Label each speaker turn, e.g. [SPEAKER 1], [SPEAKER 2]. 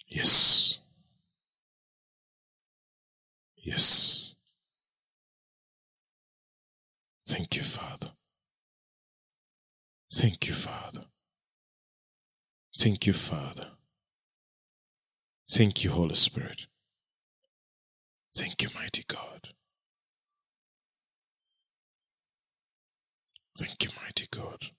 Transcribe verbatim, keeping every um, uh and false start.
[SPEAKER 1] Yes. Yes. Thank you, Father. Thank you, Father. Thank you, Father. Thank you, Holy Spirit. Thank you, mighty God. Thank you, mighty God.